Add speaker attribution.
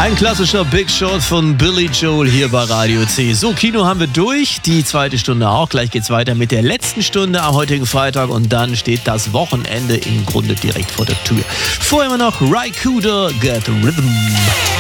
Speaker 1: Ein klassischer Big Short von Billy Joel hier bei Radio C. So, Kino haben wir durch, die zweite Stunde auch. Gleich geht's weiter mit der letzten Stunde am heutigen Freitag und dann steht das Wochenende im Grunde direkt vor der Tür. Vorher immer noch Ry Cooder, Get Rhythm.